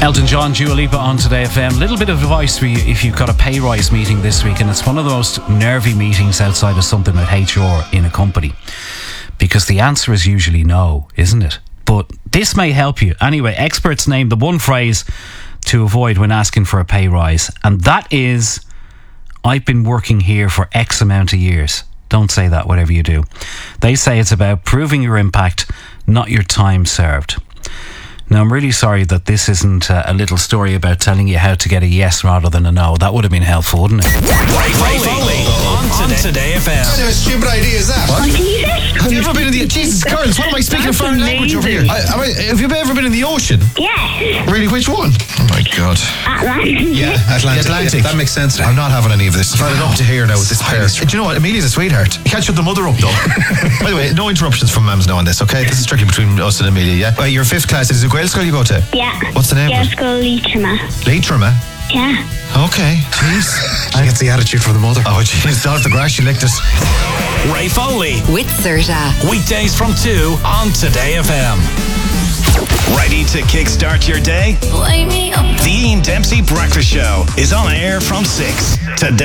Elton John, Dua Lipa on Today FM. Little bit of advice for you if you've got a pay rise meeting this week, and it's one of the most nervy meetings outside of something with HR in a company, because the answer is usually no, isn't it? But this may help you. Anyway, experts name the one phrase to avoid when asking for a pay rise, and that is, I've been working here for X amount of years. Don't say that, whatever you do. They say it's about proving your impact, not your time served. Now, I'm really sorry that this isn't a little story about telling you how to get a yes rather than a no. That would have been helpful, wouldn't it? Ray Foley on Today FM. What kind of a stupid idea is that? What? Have you ever been in the... Jesus, girls, what am I speaking a foreign language over here? Have you ever been in the ocean? Yes. Really, which one? Oh my God. Atlantic. Yeah, Atlantic. That makes sense. I'm not having any of this. I've had it up to here now with this pair. Do you know what? Amelia's a sweetheart. You can't shut the mother up, though. By the way, no interruptions from Mams now on this, okay? This is strictly between us and Amelia, yeah? You're 5th class. Is it Gael school you go to? Yeah. What's the name of it? Gael Leitrim. Leitrim, eh? Yeah. Okay. Jeez. She gets the attitude from the mother. Oh, jeez. Down at the grass, she licked us. Ray Foley. With Serta. Weekdays from 2 on Today FM. Ready to kickstart your day? Wake me up. The Ian Dempsey Breakfast Show is on air from 6 today.